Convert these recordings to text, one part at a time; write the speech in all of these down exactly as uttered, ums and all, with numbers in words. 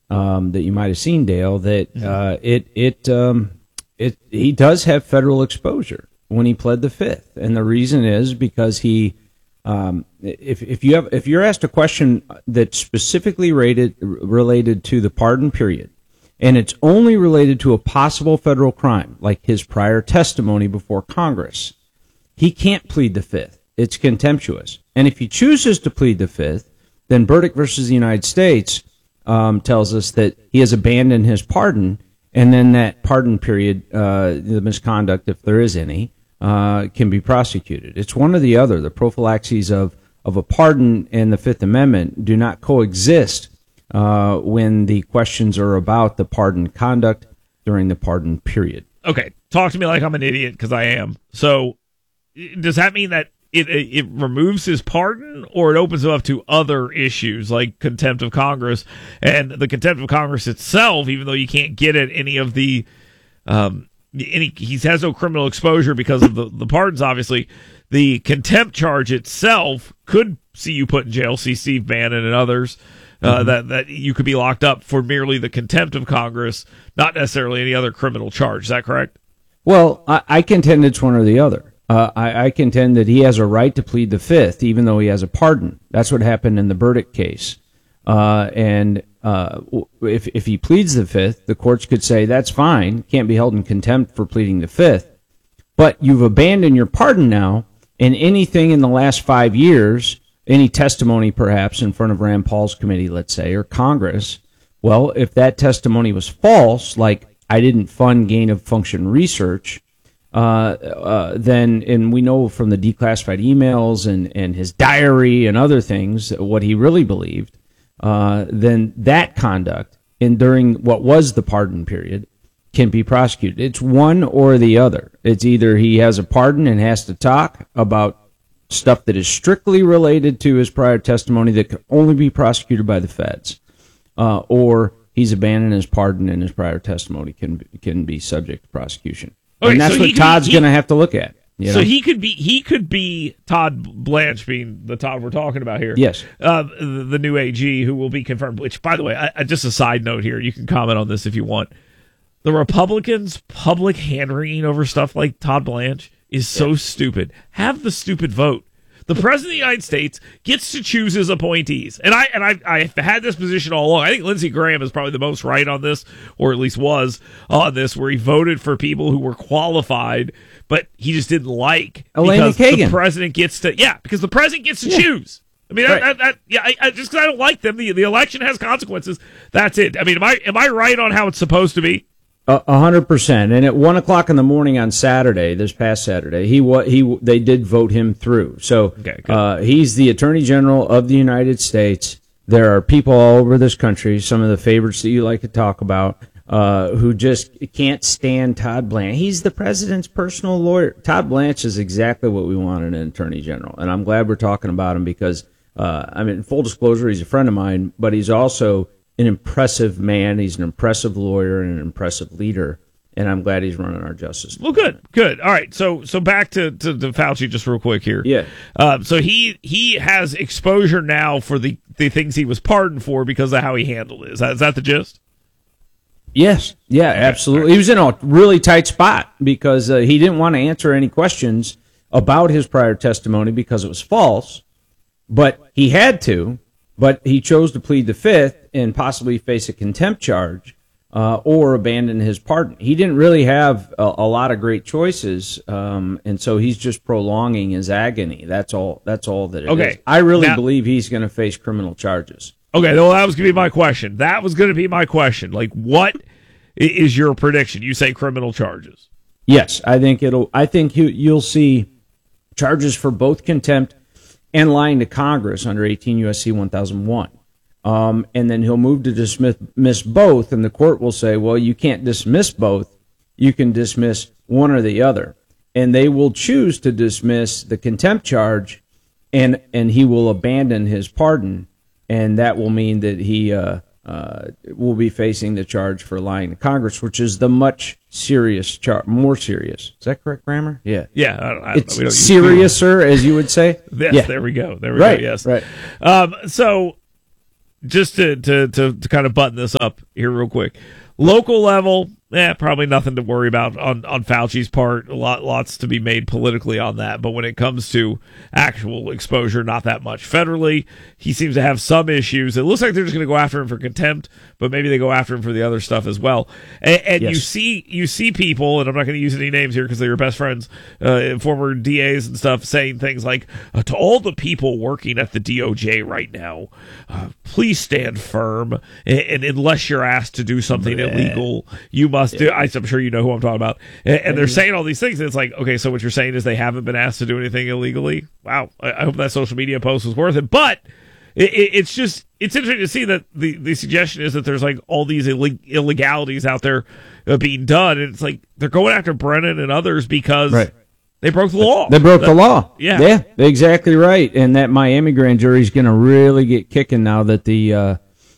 um, that you might have seen, Dale, that uh, it it um, it he does have federal exposure when he pled the fifth, and the reason is because he. Um, if if you have if you're asked a question that's specifically rated, related to the pardon period, and it's only related to a possible federal crime, like his prior testimony before Congress, he can't plead the fifth. It's contemptuous. And if he chooses to plead the fifth, then Burdick versus the United States um, tells us that he has abandoned his pardon, and then that pardon period, uh, the misconduct, if there is any, Uh, can be prosecuted. It's one or the other. The prophylaxes of, of a pardon and the Fifth Amendment do not coexist uh, when the questions are about the pardon conduct during the pardon period. Okay, talk to me like I'm an idiot, because I am. So does that mean that it, it it removes his pardon, or it opens him up to other issues like contempt of Congress? And the contempt of Congress itself, even though you can't get at any of the um, Any, he has no criminal exposure because of the, the pardons, obviously. The contempt charge itself could see you put in jail, see Steve Bannon and others, uh, mm-hmm. that, that you could be locked up for merely the contempt of Congress, not necessarily any other criminal charge. Is that correct? Well, I, I contend it's one or the other. Uh, I, I contend that he has a right to plead the fifth, even though he has a pardon. That's what happened in the Burdick case. Uh, and uh, if if he pleads the fifth, the courts could say that's fine, can't be held in contempt for pleading the fifth. But you've abandoned your pardon now, and anything in the last five years, any testimony perhaps in front of Rand Paul's committee, let's say, or Congress, well, if that testimony was false, like I didn't fund gain of function research, uh, uh, then, and we know from the declassified emails and, and his diary and other things what he really believed. Uh, then that conduct in during what was the pardon period can be prosecuted. It's one or the other. It's either he has a pardon and has to talk about stuff that is strictly related to his prior testimony that can only be prosecuted by the feds, uh, or he's abandoned his pardon and his prior testimony can can be subject to prosecution. Okay, and that's so what Todd's going to have to look at. You so know? he could be he could be Todd Blanche, being the Todd we're talking about here. Yes, uh, the, the new A G who will be confirmed. Which, by the way, I, I, just a side note here. You can comment on this if you want. The Republicans' public hand wringing over stuff like Todd Blanche is so yeah. stupid. Have the stupid vote. The president of the United States gets to choose his appointees, and I and I I've had this position all along. I think Lindsey Graham is probably the most right on this, or at least was on this, where he voted for people who were qualified, but he just didn't like Elena because Kagan. the president gets to yeah because the president gets to yeah. choose. I mean, right. that, that, that, yeah, I, I, just because I don't like them, the the election has consequences. That's it. I mean, am I am I right on how it's supposed to be? A hundred percent. And at one o'clock in the morning on Saturday, this past Saturday, he what he they did vote him through. So okay, uh, he's the Attorney General of the United States. There are people all over this country, some of the favorites that you like to talk about, uh, who just can't stand Todd Blanche. He's the president's personal lawyer. Todd Blanche is exactly what we want in an Attorney General, and I'm glad we're talking about him because uh, I mean, full disclosure, he's a friend of mine, but he's also an impressive man. He's an impressive lawyer and an impressive leader, and I'm glad he's running our justice. Well, good, good. All right, so so back to, to, to Fauci just real quick here. Yeah. Uh, so he he has exposure now for the, the things he was pardoned for because of how he handled it. Is that, is that the gist? Yes. Yeah, okay. Absolutely. Right. He was in a really tight spot because uh, he didn't want to answer any questions about his prior testimony because it was false, but he had to. But he chose to plead the fifth and possibly face a contempt charge uh, or abandon his pardon. He didn't really have a, a lot of great choices, um, and so he's just prolonging his agony. That's all. That's all that it okay. is. I really now, believe he's going to face criminal charges. Okay, well, that was going to be my question. That was going to be my question. Like, what is your prediction? You say criminal charges. Yes, I think it'll. I think you, you'll see charges for both contempt and lying to Congress under eighteen U S C one thousand one. Um, and then he'll move to dismiss, dismiss both, and the court will say, well, you can't dismiss both. You can dismiss one or the other. And they will choose to dismiss the contempt charge, and, and he will abandon his pardon, and that will mean that he uh, uh, will be facing the charge for lying to Congress, which is the much serious charge, more serious. Is that correct grammar? Yeah. Yeah. I don't, I don't it's know. We don't seriouser, as you would say. Yes, yeah. There we go. There we right, go. Yes. Right. Um, so just to, to, to, to kind of button this up here real quick. Local level, eh, probably nothing to worry about on, on Fauci's part. A lot, lots to be made politically on that. But when it comes to actual exposure, not that much. Federally, he seems to have some issues. It looks like they're just going to go after him for contempt, but maybe they go after him for the other stuff as well. And, and yes. you see, you see people, and I'm not going to use any names here because they're your best friends, uh, former D As and stuff, saying things like, uh, to all the people working at the D O J right now, uh, please stand firm. And, and unless you're asked to do something illegal, you must do. I'm sure you know who I'm talking about. And, and they're saying all these things. And it's like, okay, so what you're saying is they haven't been asked to do anything illegally? Wow. I, I hope that social media post was worth it. But it, it, it's just, it's interesting to see that the, the suggestion is that there's like all these illeg- illegalities out there uh, being done. And it's like they're going after Brennan and others because right. they broke the law. They broke that, the law. Yeah. Yeah, exactly right. And that Miami grand jury is going to really get kicking now that the, uh,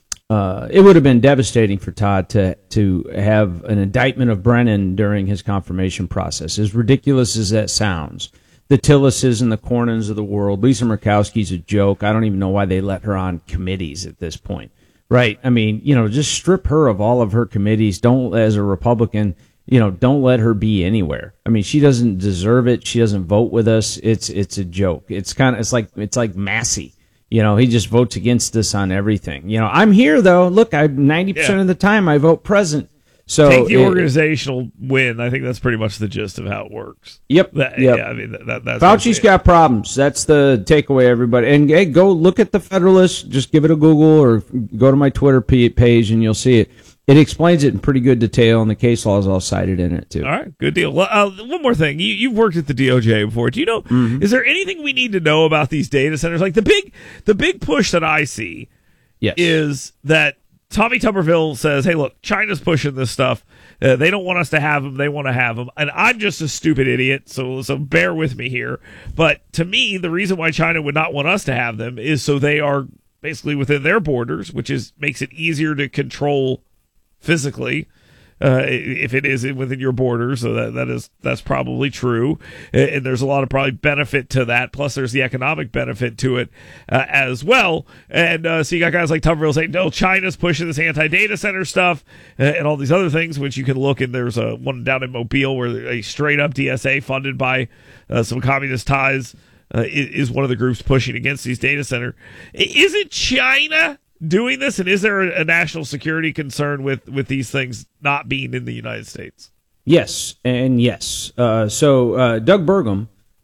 Uh, it would have been devastating for Todd to to have an indictment of Brennan during his confirmation process. As ridiculous as that sounds, the Tillises and the Cornyn's of the world, Lisa Murkowski's a joke. I don't even know why they let her on committees at this point. Right? I mean, you know, just strip her of all of her committees. Don't, as a Republican, you know, don't let her be anywhere. I mean, she doesn't deserve it. She doesn't vote with us. It's it's a joke. It's kind of it's like it's like Massey. You know, he just votes against us on everything. You know, I'm here, though. Look, I ninety percent yeah. of the time I vote present. So take the it, organizational win. I think that's pretty much the gist of how it works. Yep. That, yep. Yeah, I mean, that, that's Fauci's got problems. That's the takeaway, everybody. And hey, go look at the Federalist. Just give it a Google or go to my Twitter page and you'll see it. It explains it in pretty good detail, and the case law is all cited in it, too. All right, good deal. Well, uh, one more thing. You, you've worked at the D O J before. Do you know, mm-hmm. is there anything we need to know about these data centers? Like the big the big push that I see yes. is that Tommy Tuberville says, hey, look, China's pushing this stuff. Uh, they don't want us to have them. They want to have them. And I'm just a stupid idiot, so so bear with me here. But to me, the reason why China would not want us to have them is so they are basically within their borders, which is makes it easier to control physically, uh, if it is within your borders. So that, that is, that's probably true. And there's a lot of probably benefit to that. Plus there's the economic benefit to it, uh, as well. And, uh, so you got guys like Tuberville saying, no, China's pushing this anti-data center stuff, uh, and all these other things, which you can look, and there's a one down in Mobile where a straight up D S A funded by, uh, some communist ties, uh, is one of the groups pushing against these data center. Is it China doing this, and is there a, a national security concern with, with these things not being in the United States? Yes, and yes. Uh, so uh, Doug Burgum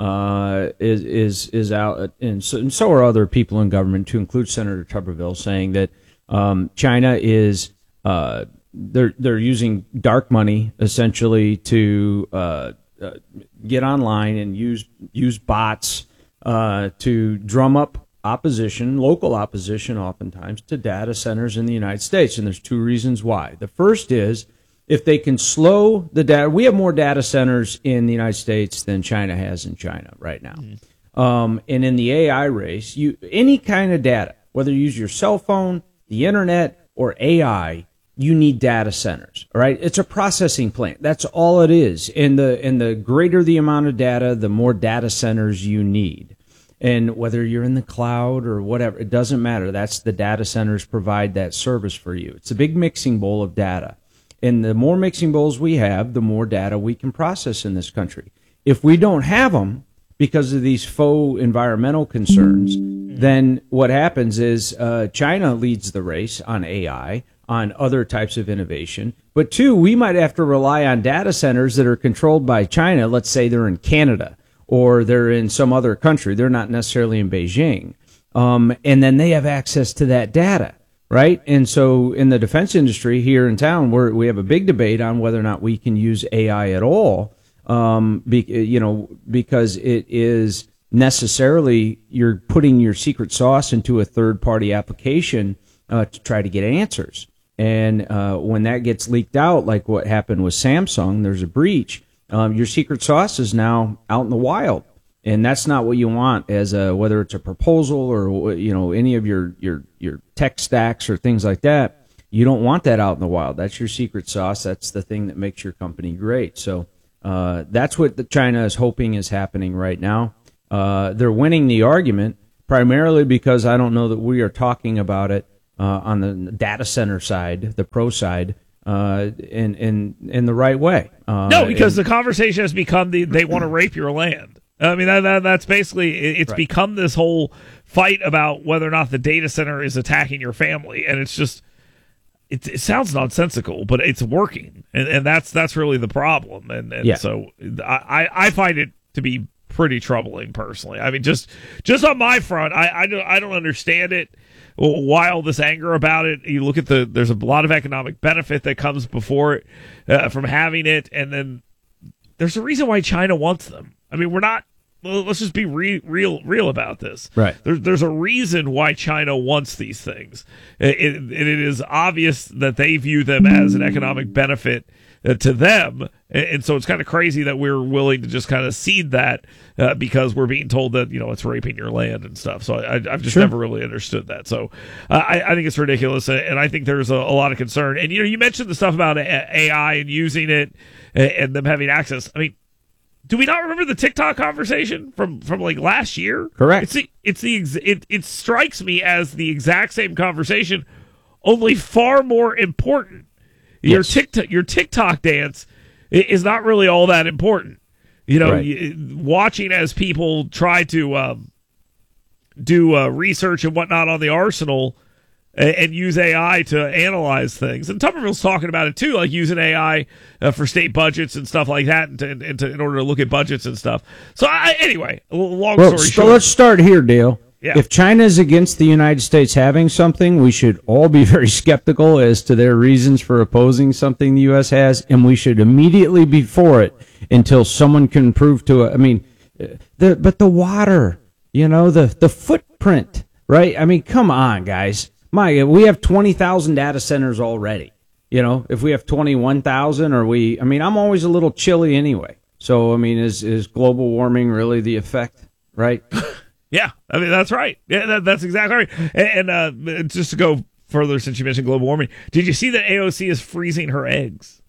uh, is is is out, and so, and so are other people in government, to include Senator Tuberville, saying that um, China is uh, they're they're using dark money essentially to uh, uh, get online and use use bots uh, to drum up opposition, local opposition oftentimes, to data centers in the United States. And there's two reasons why. The first is if they can slow the data. We have more data centers in the United States than China has in China right now. Mm-hmm. Um, and in the A I race, you any kind of data, whether you use your cell phone, the internet, or A I, you need data centers. All right, it's a processing plant. That's all it is. And the and the greater the amount of data, the more data centers you need. And whether you're in the cloud or whatever, it doesn't matter. That's the data centers provide that service for you. It's a big mixing bowl of data. And the more mixing bowls we have, the more data we can process in this country. If we don't have them because of these faux environmental concerns, then what happens is uh, China leads the race on A I, on other types of innovation. But two, we might have to rely on data centers that are controlled by China. Let's say they're in Canada, or they're in some other country. They're not necessarily in Beijing. Um, and then they have access to that data, right? And so in the defense industry here in town, we're, we have a big debate on whether or not we can use A I at all, um, be, you know, because it is necessarily you're putting your secret sauce into a third-party application uh, to try to get answers. And uh, when that gets leaked out, like what happened with Samsung, there's a breach. Um, your secret sauce is now out in the wild, and that's not what you want as a, whether it's a proposal or, you know, any of your, your, your tech stacks or things like that. You don't want that out in the wild. That's your secret sauce. That's the thing that makes your company great. So uh, that's what the China is hoping is happening right now. Uh, they're winning the argument primarily because I don't know that we are talking about it uh, on the data center side, the pro side, uh, in in in the right way. Uh, no, because and, the conversation has become the they want to rape your land. I mean, that, that that's basically it's right. become this whole fight about whether or not the data center is attacking your family, and it's just it, it sounds nonsensical, but it's working, and, and that's that's really the problem. And, and yeah. so I I find it to be pretty troubling personally. I mean, just just on my front, I I don't I don't understand it. Why all this anger about it? You look at the there's a lot of economic benefit that comes before it uh, from having it, and then there's a reason why China wants them. I mean, we're not. Well, let's just be re- real, real about this. Right. There's there's a reason why China wants these things. It, it, it is obvious that they view them as an economic benefit uh, to them, and, and so it's kind of crazy that we're willing to just kind of cede that uh, because we're being told that you know it's raping your land and stuff. So I, I've just sure. never really understood that. So uh, I, I think it's ridiculous, and I think there's a, a lot of concern. And you know, you mentioned the stuff about A I and using it and, and them having access. I mean. Do we not remember the TikTok conversation from, from like last year? Correct. It's the it's the ex- it it strikes me as the exact same conversation, only far more important. Your yes. TikTok your TikTok dance is not really all that important. You know, right. you, watching as people try to um, do uh, research and whatnot on the arsenal. And use A I to analyze things. And Tuberville's talking about it, too, like using A I uh, for state budgets and stuff like that and to, and to, in order to look at budgets and stuff. So, I, anyway, long well, story so short. let's start here, Dale. Yeah. If China is against the United States having something, we should all be very skeptical as to their reasons for opposing something the U S has, and we should immediately be for it until someone can prove to it. I mean, the, but the water, you know, the, the footprint, right? I mean, come on, guys. My, we have twenty thousand data centers already. You know, if we have twenty-one thousand, or we, I mean, I'm always a little chilly anyway. So, I mean, is is global warming really the effect, right? Yeah, I mean, that's right. Yeah, that, that's exactly right. And, and uh, just to go further, since you mentioned global warming, did you see that A O C is freezing her eggs?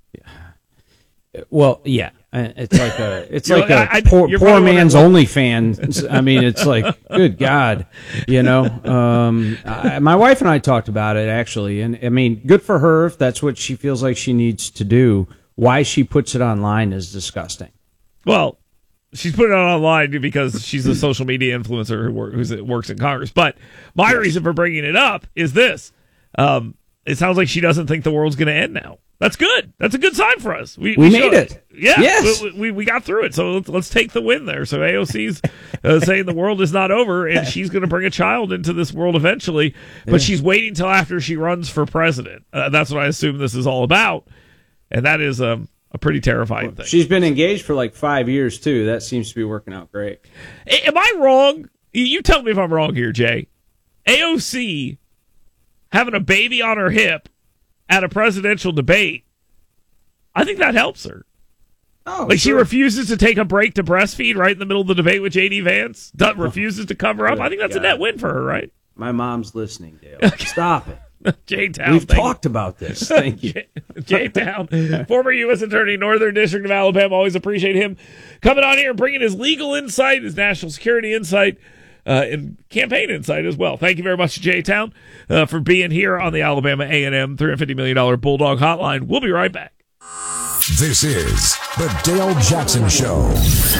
Yeah. Well, yeah. It's like a, it's You're like like, a I- poor, you're poor probably man's one of OnlyFans. I mean, it's like, good God, you know. Um, I, my wife and I talked about it actually, and I mean, good for her if that's what she feels like she needs to do. Why she puts it online is disgusting. Well, she's putting it online because she's a social media influencer who work, who's, works in Congress. But my Yes. reason for bringing it up is this. Um, it sounds like she doesn't think the world's going to end now. That's good. That's a good sign for us. We, We we made showed- it. Yeah, Yes. we, we, we got through it. So let's, let's take the win there. So A O C's uh, saying the world is not over, and she's going to bring a child into this world eventually, but Yeah. she's waiting till after she runs for president. Uh, that's what I assume this is all about, and that is um, a pretty terrifying thing. She's been engaged for like five years too. That seems to be working out great. A- Am I wrong? You- You tell me if I'm wrong here, Jay. A O C having a baby on her hip at a presidential debate, I think that helps her. Oh, Like she sure. refuses to take a break to breastfeed right in the middle of the debate with J D Vance. Do- refuses to cover up. Good I think that's a God. net win for her, right? My mom's listening, Dale. Stop it. J-Town. We've thank- talked about this. Thank you. J-Town, former U S Attorney, Northern District of Alabama. Always appreciate him coming on here and bringing his legal insight, his national security insight, uh, and campaign insight as well. Thank you very much, J-Town, uh, for being here on the Alabama A and M three hundred fifty million dollars Bulldog Hotline. We'll be right back. This is the Dale Jackson Show.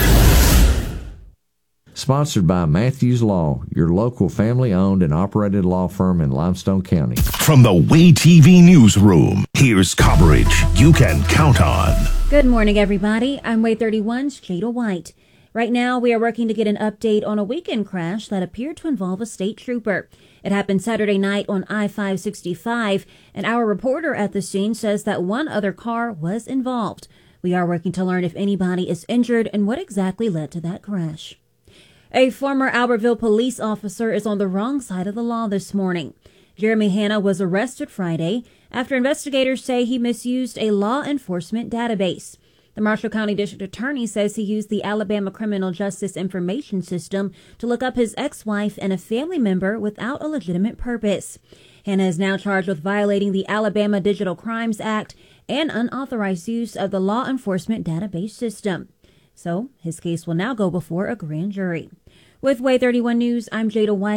Sponsored by Matthews Law, your local family-owned and operated law firm in Limestone County. From the Way T V newsroom, here's coverage you can count on. Good morning, everybody. I'm Way thirty-one's Jada White. Right now, we are working to get an update on a weekend crash that appeared to involve a state trooper. It happened Saturday night on I five sixty-five, and our reporter at the scene says that one other car was involved. We are working to learn if anybody is injured and what exactly led to that crash. A former Albertville police officer is on the wrong side of the law this morning. Jeremy Hanna was arrested Friday after investigators say he misused a law enforcement database. The Marshall County District Attorney says he used the Alabama Criminal Justice Information System to look up his ex-wife and a family member without a legitimate purpose. Hanna is now charged with violating the Alabama Digital Crimes Act and unauthorized use of the law enforcement database system. So his case will now go before a grand jury. With Way thirty-one News, I'm Jada White.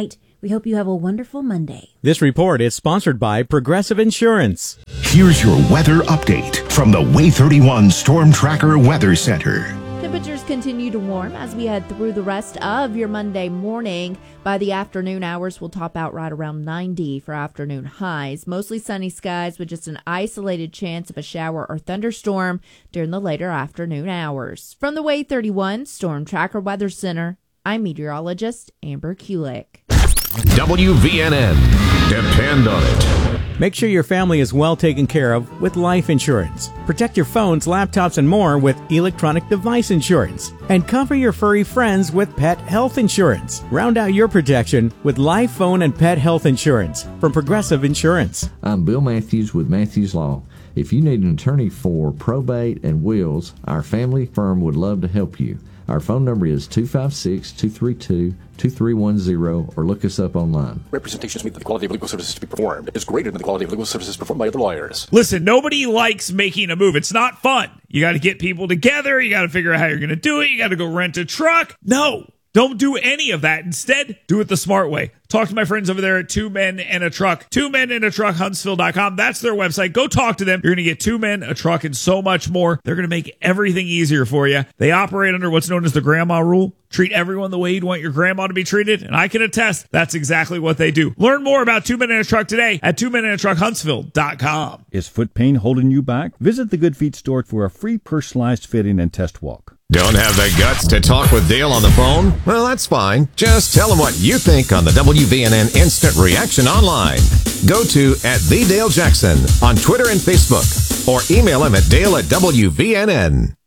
We hope you have a wonderful Monday. This report is sponsored by Progressive Insurance. Here's your weather update from the Way thirty-one Storm Tracker Weather Center. Temperatures continue to warm as we head through the rest of your Monday morning. By the afternoon hours, we'll top out right around ninety for afternoon highs. Mostly sunny skies with just an isolated chance of a shower or thunderstorm during the later afternoon hours. From the Way thirty-one Storm Tracker Weather Center, I'm meteorologist Amber Kulik. W V N N. Depend on it. Make sure your family is well taken care of with life insurance. Protect your phones, laptops, and more with electronic device insurance. And cover your furry friends with pet health insurance. Round out your protection with life, phone, and pet health insurance from Progressive Insurance. I'm Bill Matthews with Matthews Law. If you need an attorney for probate and wills, our family firm would love to help you. Our phone number is two five six, two three two, two three one zero or look us up online. Representations mean that the quality of legal services to be performed is greater than the quality of legal services performed by other lawyers. Listen, nobody likes making a move. It's not fun. You got to get people together. You got to figure out how you're going to do it. You got to go rent a truck. No, don't do any of that. Instead, do it the smart way. Talk to my friends over there at Two Men and a Truck. Two Men and a Truck Huntsville dot com. That's their website. Go talk to them. You're going to get two men, a truck, and so much more. They're going to make everything easier for you. They operate under what's known as the grandma rule. Treat everyone the way you'd want your grandma to be treated. And I can attest that's exactly what they do. Learn more about Two Men and a Truck today at Two Men and a Truck Huntsville dot com. Is foot pain holding you back? Visit the Good Feet store for a free personalized fitting and test walk. Don't have the guts to talk with Dale on the phone? Well, that's fine. Just tell him what you think on the W V N N Instant Reaction online. Go to at the Dale Jackson on Twitter and Facebook, or email him at Dale at W V N N.